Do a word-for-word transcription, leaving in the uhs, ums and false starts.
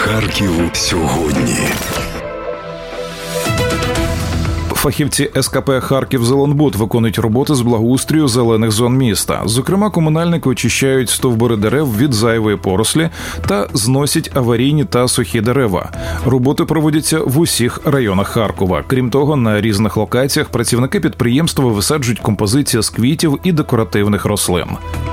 Харків сьогодні. Фахівці ес ка пе «Харківзеленбуд» виконують роботи з благоустрою зелених зон міста. Зокрема, комунальники очищають стовбури дерев від зайвої порослі та зносять аварійні та сухі дерева. Роботи проводяться в усіх районах Харкова. Крім того, на різних локаціях працівники підприємства висаджують композиції з квітів і декоративних рослин.